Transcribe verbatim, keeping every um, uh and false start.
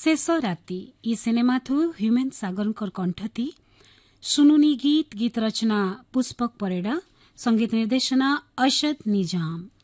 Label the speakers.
Speaker 1: शेष राति ई सिनेमा थु ह्युमेन सागरकर कण्ठती सुनुनी गीत गीत रचना पुष्पक परेडा संगीत निर्देशना अशद निजाम।